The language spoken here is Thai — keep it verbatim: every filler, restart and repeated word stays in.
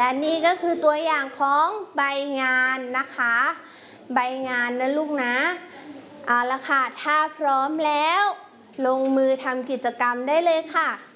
และนี่ก็คือตัวอย่างของใบงานนะคะใบงานนะลูกนะเอาละค่ะถ้าพร้อมแล้วลงมือทำกิจกรรมได้เลยค่ะ